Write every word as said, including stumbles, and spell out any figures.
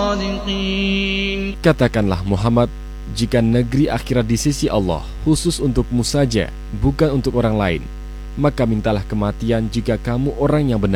الصادقين. Katakanlah Muhammad, jika negeri akhirat di sisi Allah khusus untukmu saja, bukan untuk orang lain, maka mintalah kematian jika kamu orang yang benar.